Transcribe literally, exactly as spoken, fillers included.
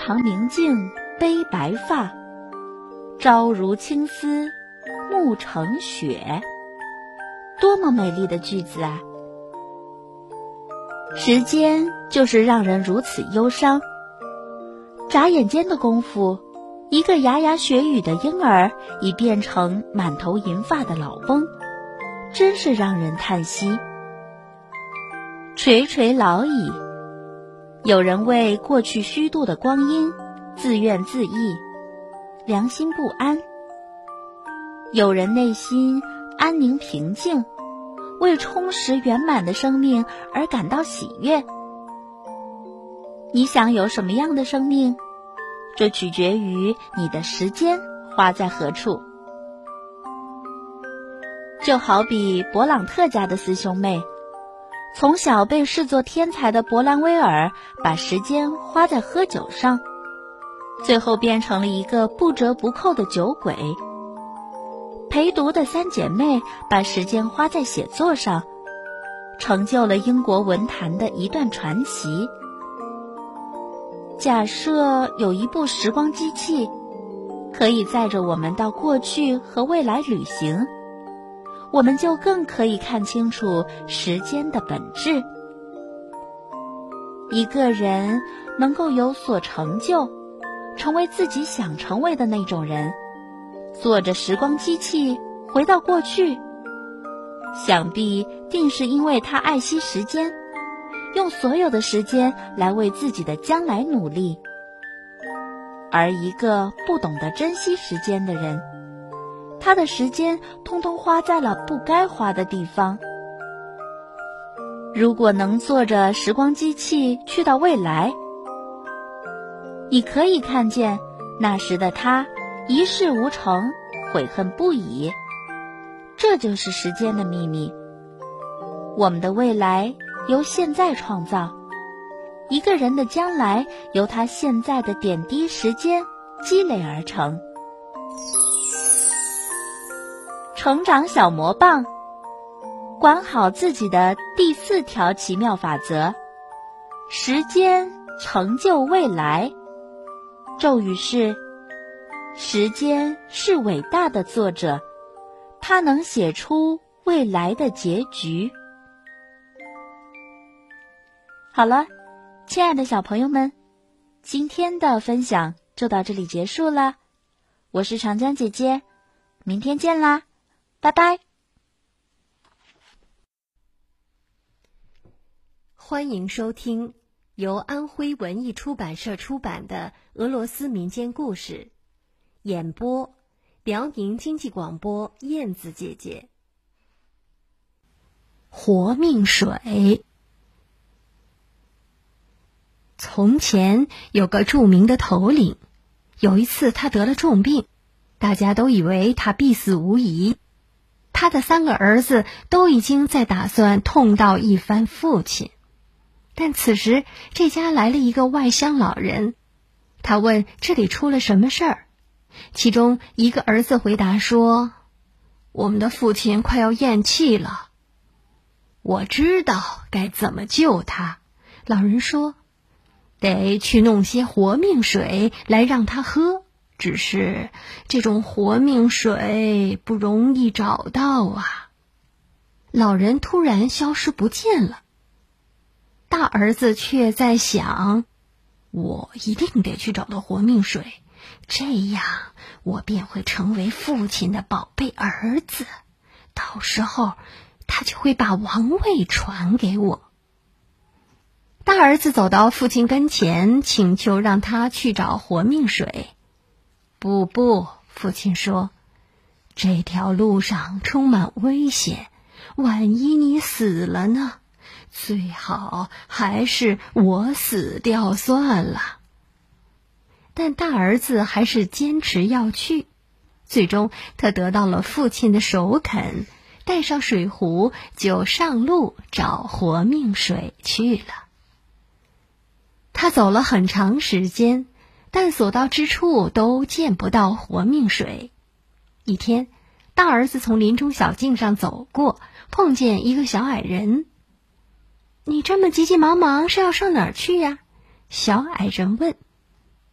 旁明镜悲白发，朝如青丝暮成雪。多么美丽的句子啊！时间就是让人如此忧伤，眨眼间的功夫，一个牙牙学语的婴儿已变成满头银发的老翁，真是让人叹息。垂垂老矣，有人为过去虚度的光阴自怨自艾，良心不安；有人内心安宁平静，为充实圆满的生命而感到喜悦。你想有什么样的生命？这取决于你的时间花在何处。就好比勃朗特家的四兄妹，从小被视作天才的勃兰威尔把时间花在喝酒上，最后变成了一个不折不扣的酒鬼。陪读的三姐妹把时间花在写作上，成就了英国文坛的一段传奇。假设有一部时光机器，可以载着我们到过去和未来旅行，我们就更可以看清楚时间的本质。一个人能够有所成就，成为自己想成为的那种人，坐着时光机器回到过去，想必定是因为他爱惜时间，用所有的时间来为自己的将来努力。而一个不懂得珍惜时间的人，他的时间通通花在了不该花的地方。如果能坐着时光机器去到未来，你可以看见那时的他一事无成，悔恨不已。这就是时间的秘密。我们的未来由现在创造，一个人的将来由他现在的点滴时间积累而成。成长小魔棒，管好自己的第四条奇妙法则：时间成就未来。咒语是：时间是伟大的作者，它能写出未来的结局。好了，亲爱的小朋友们，今天的分享就到这里结束了。我是长江姐姐，明天见啦，拜拜。 欢迎收听由安徽文艺出版社出版的俄罗斯民间故事，演播辽宁经济广播燕子姐姐。活命水。从前有个著名的头领，有一次他得了重病，大家都以为他必死无疑。他的三个儿子都已经在打算痛悼一番父亲，但此时这家来了一个外乡老人，他问这里出了什么事儿。其中一个儿子回答说：我们的父亲快要咽气了。我知道该怎么救他。老人说：得去弄些活命水来让他喝，只是这种活命水不容易找到啊。老人突然消失不见了。大儿子却在想，我一定得去找到活命水，这样我便会成为父亲的宝贝儿子，到时候他就会把王位传给我。大儿子走到父亲跟前，请求让他去找活命水。不不，父亲说，这条路上充满危险，万一你死了呢？最好还是我死掉算了。但大儿子还是坚持要去，最终他得到了父亲的首肯，带上水壶就上路找活命水去了。他走了很长时间，但所到之处都见不到活命水。一天，大儿子从林中小径上走过，碰见一个小矮人。你这么急急忙忙是要上哪儿去呀？小矮人问。